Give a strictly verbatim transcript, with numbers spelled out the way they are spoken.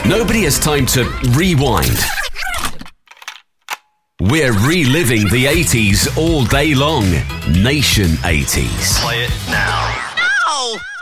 Nobody has time to rewind. We're reliving the eighties all day long. Nation eighties. Play it now. No!